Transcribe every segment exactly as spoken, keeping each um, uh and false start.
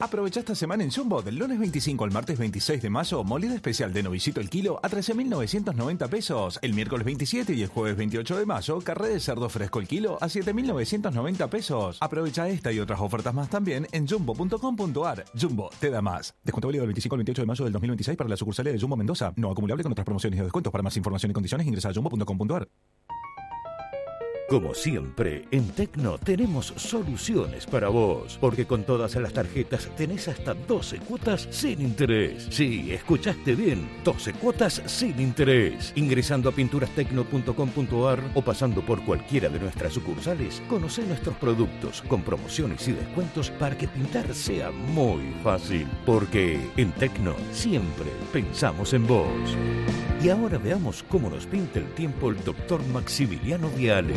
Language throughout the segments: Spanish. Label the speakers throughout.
Speaker 1: Aprovecha esta semana en Jumbo, del lunes veinticinco al martes veintiséis de mayo, molida especial de novillito el kilo a trece mil novecientos noventa pesos. El miércoles veintisiete y el jueves veintiocho de mayo, carré de cerdo fresco el kilo a siete mil novecientos noventa pesos. Aprovecha esta y otras ofertas más también en jumbo punto com punto ar. Jumbo, te da más. Descuento válido del veinticinco al veintiocho de mayo del dos mil veintiséis para la sucursal de Jumbo Mendoza. No acumulable con otras promociones y descuentos. Para más información y condiciones ingresa a jumbo punto com punto ar.
Speaker 2: Como siempre, en Tecno tenemos soluciones para vos, porque con todas las tarjetas tenés hasta doce cuotas sin interés. Sí, escuchaste bien, doce cuotas sin interés. Ingresando a pinturas tecno punto com punto ar o pasando por cualquiera de nuestras sucursales, conocé nuestros productos con promociones y descuentos para que pintar sea muy fácil, porque en Tecno siempre pensamos en vos. Y ahora veamos cómo nos pinta el tiempo el doctor Maximiliano Viale.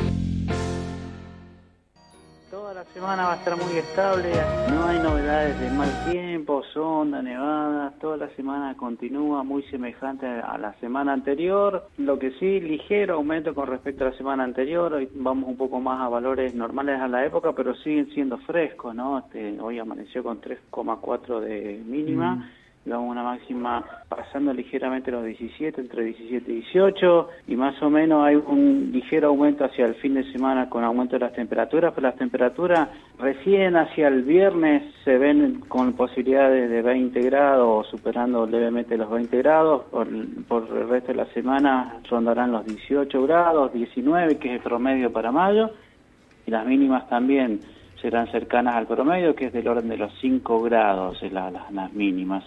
Speaker 3: Toda la semana va a estar muy estable, no hay novedades de mal tiempo, sonda, nevadas, toda la semana continúa muy semejante a la semana anterior, lo que sí, ligero aumento con respecto a la semana anterior, hoy vamos un poco más a valores normales a la época, pero siguen siendo frescos, ¿no? Este, hoy amaneció con tres coma cuatro de mínima, mm. Vamos a una máxima pasando ligeramente los diecisiete, entre diecisiete y dieciocho, y más o menos hay un ligero aumento hacia el fin de semana con aumento de las temperaturas, pero las temperaturas recién hacia el viernes se ven con posibilidades de veinte grados, superando levemente los veinte grados, por, por el resto de la semana rondarán los dieciocho grados, diecinueve, que es el promedio para mayo, y las mínimas también serán cercanas al promedio, que es del orden de los cinco grados, la, las, las mínimas.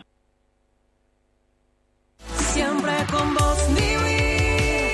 Speaker 4: Siempre con vos vivir.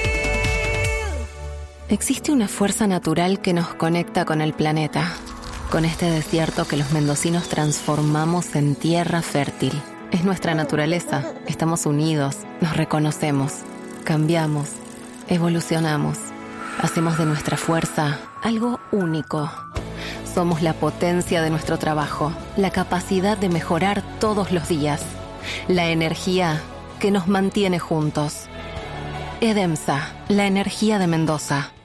Speaker 5: Existe una fuerza natural que nos conecta con el planeta, con este desierto que los mendocinos transformamos en tierra fértil. Es nuestra naturaleza, estamos unidos, nos reconocemos, cambiamos, evolucionamos, hacemos de nuestra fuerza algo único. Somos la potencia de nuestro trabajo, la capacidad de mejorar todos los días, la energía que nos mantiene juntos. EDEMSA, la energía de Mendoza.